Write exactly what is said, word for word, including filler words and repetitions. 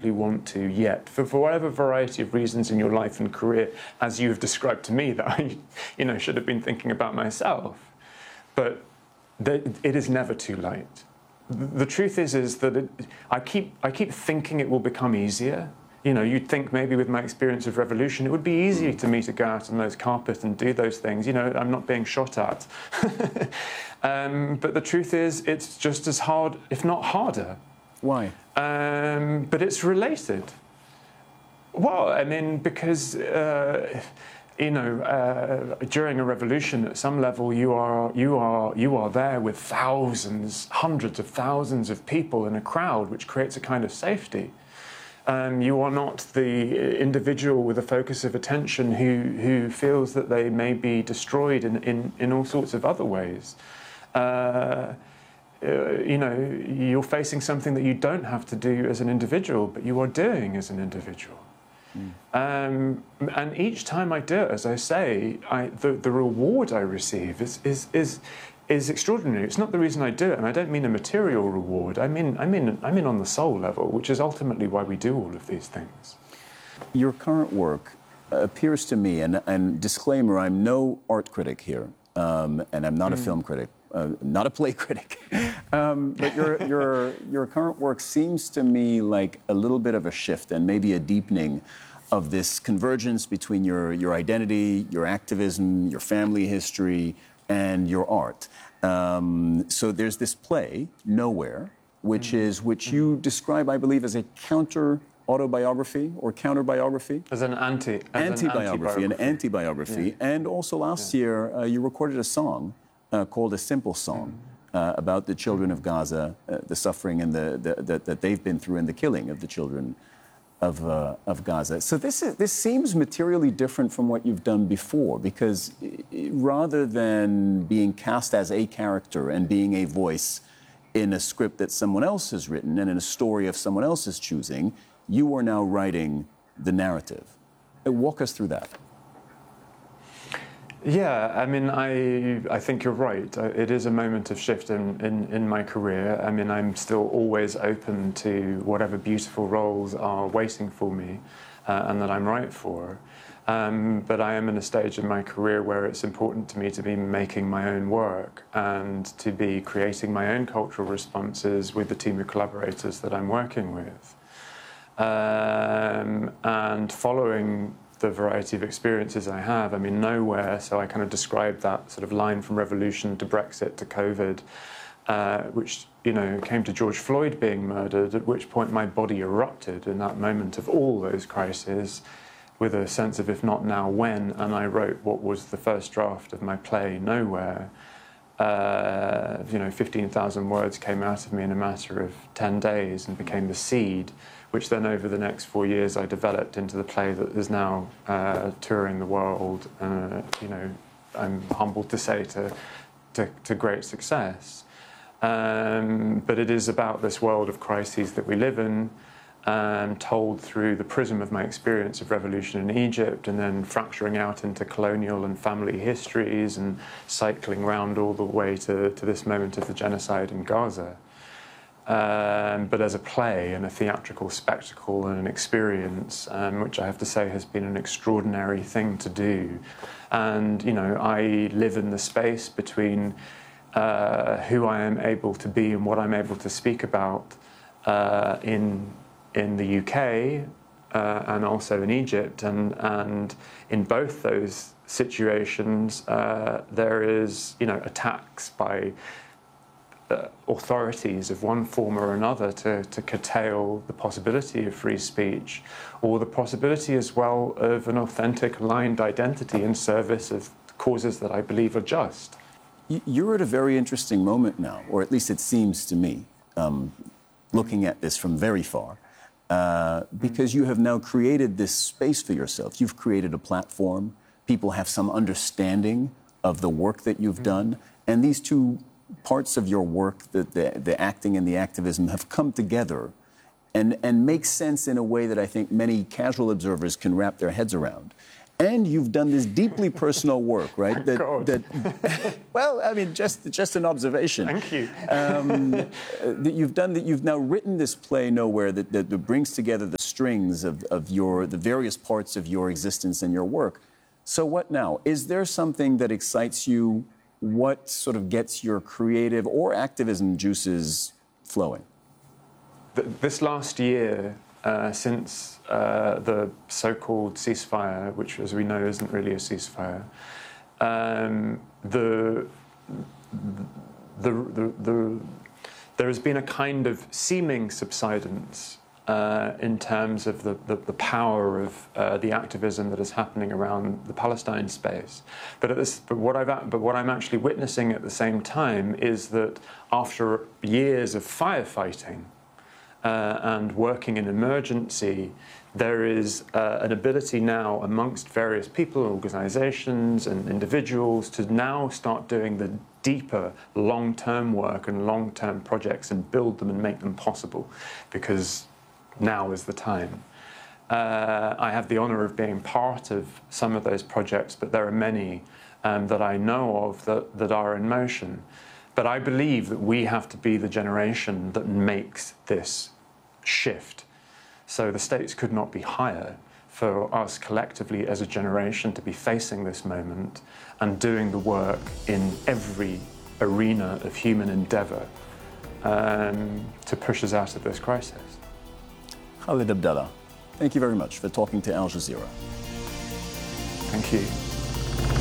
absolutely want to yet, for, for whatever variety of reasons in your life and career, as you've described to me, that I, you know, should have been thinking about myself. But it is never too late. The truth is, is that it, I keep, I keep thinking it will become easier. You know, you'd think maybe with my experience of revolution, it would be easy to me to go out on those carpets and do those things. You know, I'm not being shot at. um, but the truth is, it's just as hard, if not harder. Why? Um, but it's related. Well, I mean, because, uh, you know, uh, during a revolution, at some level, you are, you are, you are there with thousands, hundreds of thousands of people in a crowd, which creates a kind of safety. Um, you are not the individual with a focus of attention who, who feels that they may be destroyed in, in, in all sorts of other ways. Uh, uh, you know, you're facing something that you don't have to do as an individual, but you are doing as an individual. Mm. Um, and each time I do it, as I say, I, the, the reward I receive is, is, is, is extraordinary. It's not the reason I do it, and I don't mean a material reward. I mean, I mean, I mean on the soul level, which is ultimately why we do all of these things. Your current work appears to me, and, and disclaimer, I'm no art critic here, um, and I'm not mm. a film critic, uh, not a play critic, um, but your, your, your current work seems to me like a little bit of a shift and maybe a deepening of this convergence between your, your identity, your activism, your family history, and your art. Um, so there's this play, Nowhere, which mm. is which you describe, I believe, as a counter-autobiography or counter-biography? As an anti... As anti-biography, an anti-biography. Yeah. And also last yeah. year, uh, you recorded a song uh, called A Simple Song uh, about the children of Gaza, uh, the suffering and the, the, the, that they've been through and the killing of the children Of, uh, of Gaza. So this, is, this seems materially different from what you've done before, because rather than being cast as a character and being a voice in a script that someone else has written and in a story of someone else's choosing, you are now writing the narrative. Walk us through that. Yeah, I mean, I I think you're right. It is a moment of shift in, in, in my career. I mean, I'm still always open to whatever beautiful roles are waiting for me uh, and that I'm right for. Um, but I am in a stage in my career where it's important to me to be making my own work and to be creating my own cultural responses with the team of collaborators that I'm working with. Um, and following the variety of experiences I have. I mean, Nowhere, so I kind of described that sort of line from revolution to Brexit to COVID, uh, which, you know, came to George Floyd being murdered, at which point my body erupted in that moment of all those crises with a sense of if not now, when, and I wrote what was the first draft of my play, Nowhere. Uh, you know, fifteen thousand words came out of me in a matter of ten days and became the seed, which then over the next four years I developed into the play that is now uh, touring the world, uh, you know, I'm humbled to say, to, to, to great success. Um, but it is about this world of crises that we live in, um, told through the prism of my experience of revolution in Egypt, and then fracturing out into colonial and family histories and cycling round all the way to, to this moment of the genocide in Gaza. Um, but as a play and a theatrical spectacle and an experience, um, which I have to say has been an extraordinary thing to do. And, you know, I live in the space between uh, who I am able to be and what I'm able to speak about uh, in, in the U K uh, and also in Egypt. And, and in both those situations, uh, there is, you know, attacks by Uh, authorities of one form or another to, to curtail the possibility of free speech, or the possibility as well of an authentic aligned identity in service of causes that I believe are just. You're at a very interesting moment now, or at least it seems to me, um, looking at this from very far, uh, because you have now created this space for yourself. You've created a platform. People have some understanding of the work that you've done, and these two parts of your work, the, the, the acting and the activism, have come together and, and make sense in a way that I think many casual observers can wrap their heads around. And you've done this deeply personal work, right? That, God. that, well, I mean, just just an observation. Thank you. Um, that you've done that. You've now written this play, Nowhere, that, that, that brings together the strings of, of your the various parts of your existence and your work. So what now? Is there something that excites you? What sort of gets your creative or activism juices flowing? This last year, uh, since uh, the so-called ceasefire, which, as we know, isn't really a ceasefire, um, the, the, the, the, there has been a kind of seeming subsidence uh, in terms of the, the, the power of uh, the activism that is happening around the Palestine space. But, at this, but, what I've, but what I'm actually witnessing at the same time is that after years of firefighting, Uh, and working in emergency, there is uh, an ability now amongst various people, organizations and individuals to now start doing the deeper long-term work and long-term projects and build them and make them possible, because now is the time. Uh, I have the honor of being part of some of those projects, but there are many um, that I know of that, that are in motion. But I believe that we have to be the generation that makes this shift. So the stakes could not be higher for us collectively as a generation to be facing this moment and doing the work in every arena of human endeavor um, to push us out of this crisis. Khaled Abdallah, thank you very much for talking to Al Jazeera. Thank you.